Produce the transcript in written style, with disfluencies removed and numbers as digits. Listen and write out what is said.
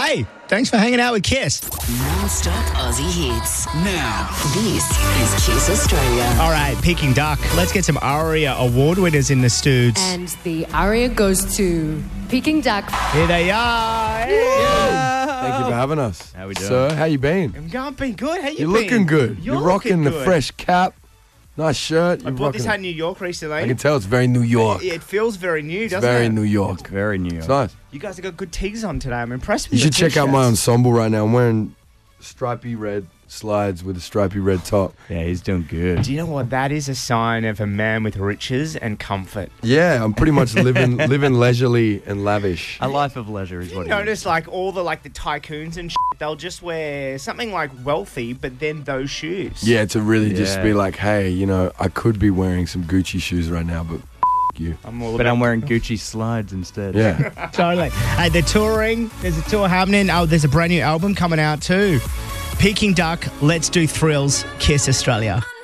Hey, thanks for hanging out with Kiss. Non-stop Aussie hits. Now, this is Kiss Australia. All right, Peking Duck. Let's get some ARIA award winners in the studs. And the aria goes to Peking Duck. Here they are. Thank you for having us. How we doing? Sir, how you been? I'm been good. How you You're been? looking good. You're rocking looking the good. fresh cap. Nice shirt. I You're bought this rocking hat it. in New York recently. I can tell it's very New York. It feels very new, It's doesn't very it? New York. Very new. It's nice. You guys have got good tees on today. I'm impressed You with should your check out my t-shirts. ensemble right now. I'm wearing stripy red slides with a stripy red top. Yeah, he's doing good. Do you know what? That is a sign of a man with riches and comfort. Yeah, I'm pretty much living leisurely and lavish. A life of leisure is You what he notice is. like all the tycoons and shit, they'll just wear something like wealthy, but then those shoes. Yeah, to really just Yeah. be like, hey, you know, I could be wearing some Gucci shoes right now, but you. I'm all But about I'm wearing Gucci slides instead. Yeah. Totally. Hey, they're touring. There's a tour happening. Oh, there's a brand new album coming out too. Peking Duck, Let's Do Thrills, Kiss Australia.